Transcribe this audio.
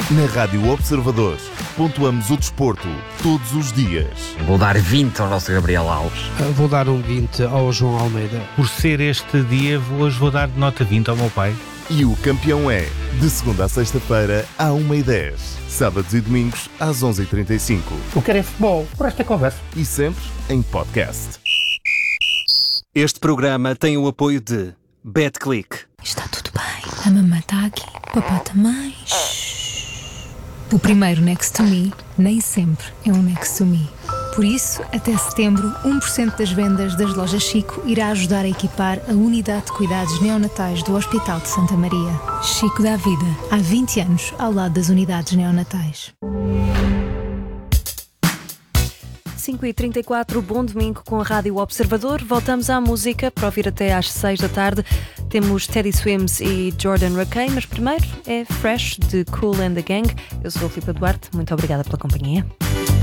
Na Rádio Observador, pontuamos o desporto todos os dias. Vou dar 20 ao nosso Gabriel Alves. Vou dar um 20 ao João Almeida. Por ser este dia, hoje vou dar de nota 20 ao meu pai. E o campeão é, de segunda a sexta-feira, à 1h10. Sábados e domingos, às 11h35. Eu quero é futebol, por esta conversa. E sempre em podcast. Este programa tem o apoio de BetClick. Está tudo bem. A mamãe está aqui. Papá também. O primeiro Next to Me nem sempre é um Next to Me. Por isso, até setembro, 1% das vendas das lojas Chico irá ajudar a equipar a unidade de cuidados neonatais do Hospital de Santa Maria. Chico dá vida. Há 20 anos ao lado das unidades neonatais. 5h34, bom domingo com a Rádio Observador. Voltamos à música para ouvir até às 6 da tarde. Temos Teddy Swims e Jordan Rakei, mas primeiro é Fresh de Kool and the Gang. Eu sou a Filipa Duarte, muito obrigada pela companhia.